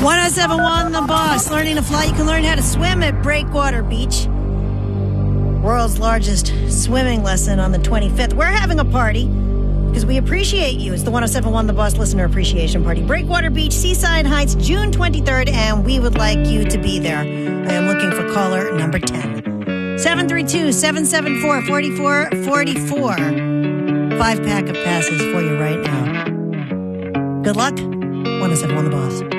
1071 The Boss. Learning to fly. You can learn how to swim at Breakwater Beach. World's largest swimming lesson on the 25th. We're having a party because we appreciate you. It's the 1071 The Boss Listener Appreciation Party. Breakwater Beach, Seaside Heights, June 23rd, and we would like you to be there. I am looking for caller number 10. 732-774-4444. 5-pack of passes for you right now. Good luck. 1071 The Boss.